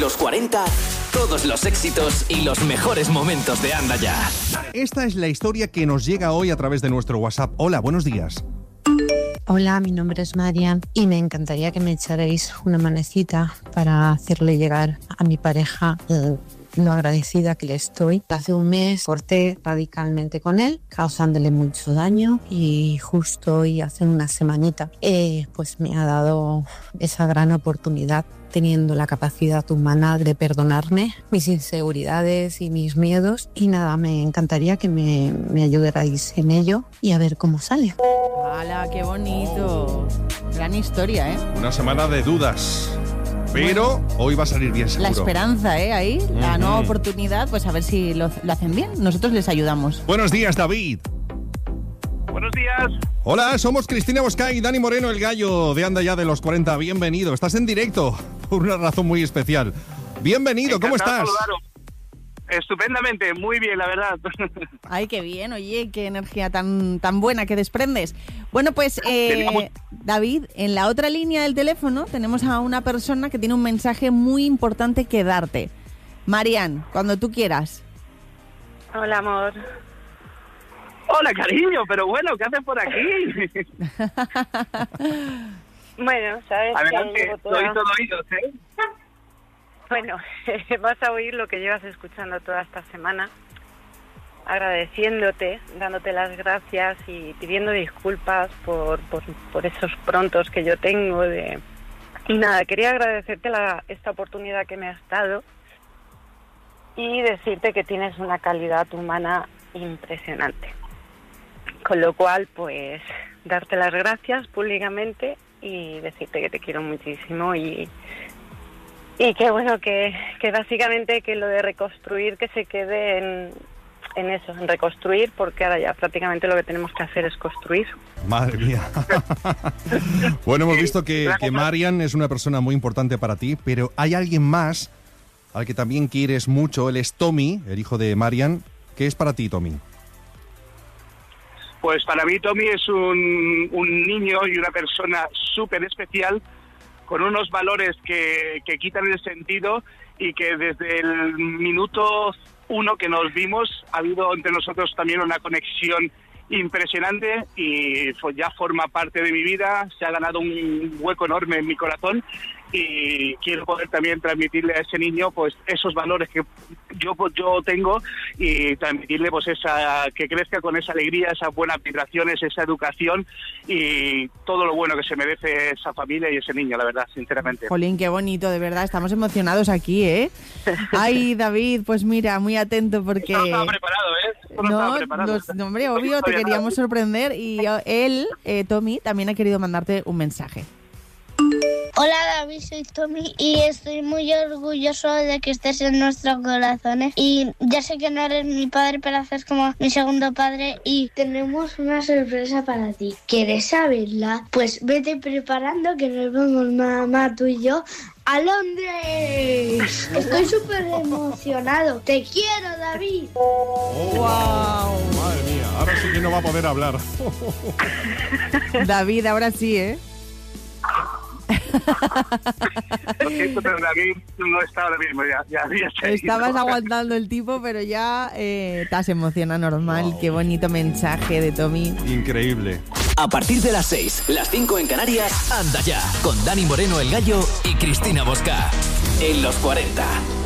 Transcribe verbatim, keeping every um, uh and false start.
los cuarenta, todos los éxitos y los mejores momentos de Anda Ya. Esta es la historia que nos llega hoy a través de nuestro WhatsApp. Hola, buenos días. Hola, mi nombre es Marian y me encantaría que me echarais una manecita para hacerle llegar a mi pareja eh, lo agradecida que le estoy. Hace un mes corté radicalmente con él, causándole mucho daño, y justo hoy, hace una semanita, eh, pues me ha dado esa gran oportunidad, teniendo la capacidad humana de perdonarme mis inseguridades y mis miedos. Y nada, me encantaría que me, me ayudarais en ello y a ver cómo sale. ¡Hala, qué bonito! Gran historia, ¿eh? Una semana de dudas, pero bueno, hoy va a salir bien seguro. La esperanza, ¿eh? Ahí, uh-huh. La nueva oportunidad, pues a ver si lo, lo hacen bien. Nosotros les ayudamos. Buenos días, David. Buenos días. Hola, somos Cristina Bosca y Dani Moreno, el gallo de Anda Ya de los cuarenta. Bienvenido, estás en directo por una razón muy especial. Bienvenido, Encantado ¿cómo estás? Saludaros. Estupendamente, muy bien, la verdad. Ay, qué bien, oye, qué energía tan, tan buena que desprendes. Bueno, pues, eh, Teníamos... David, en la otra línea del teléfono tenemos a una persona que tiene un mensaje muy importante que darte. Marian, cuando tú quieras. Hola, amor. Hola, cariño, pero bueno, ¿qué haces por aquí? Bueno, sabes Adelante, que llevo toda... soy todo oídos, ¿eh? Bueno, vas a oír lo que llevas escuchando toda esta semana, agradeciéndote, dándote las gracias y pidiendo disculpas por, por, por esos prontos que yo tengo. De... Y nada, quería agradecerte la, esta oportunidad que me has dado y decirte que tienes una calidad humana impresionante. Con lo cual, pues, darte las gracias públicamente y decirte que te quiero muchísimo y... Y que bueno, que, que básicamente que lo de reconstruir que se quede en, en eso, en reconstruir, porque ahora ya prácticamente lo que tenemos que hacer es construir. Madre mía. Bueno, hemos visto que, que Marian es una persona muy importante para ti, pero hay alguien más al que también quieres mucho. Él es Tommy, el hijo de Marian. ¿Qué es para ti, Tommy? Pues para mí Tommy es un, un niño y una persona súper especial, con unos valores que, que quitan el sentido y que desde el minuto uno que nos vimos ha habido entre nosotros también una conexión impresionante y pues ya forma parte de mi vida, se ha ganado un hueco enorme en mi corazón y quiero poder también transmitirle a ese niño pues esos valores que yo pues, yo tengo y transmitirle pues esa que crezca con esa alegría, esas buenas vibraciones, esa educación y todo lo bueno que se merece esa familia y ese niño, la verdad, sinceramente. Jolín, qué bonito, de verdad, estamos emocionados aquí, ¿eh? Ay, David, pues mira, muy atento porque... No estaba preparado, ¿eh? No, no estaba preparado. Los, no, hombre, obvio, te queríamos sorprender y él, eh, Tommy, también ha querido mandarte un mensaje. Hola David, soy Tommy y estoy muy orgulloso de que estés en nuestros corazones y ya sé que no eres mi padre, pero haces como mi segundo padre y tenemos una sorpresa para ti. ¿Quieres saberla? Pues vete preparando que nos vamos mamá, tú y yo a Londres. Estoy súper emocionado. Te quiero, David. Oh, wow. Madre mía, ahora sí que no va a poder hablar. David, ahora sí, ¿eh? Lo siento, pero David no está ahora mismo, ya, ya, ya estabas aguantando el tipo, pero ya eh, te has emocionado normal. Wow. Qué bonito mensaje de Tommy. Increíble. A partir de las seis, las cinco en Canarias, Anda Ya, con Dani Moreno, el gallo, y Cristina Bosca. En los cuarenta.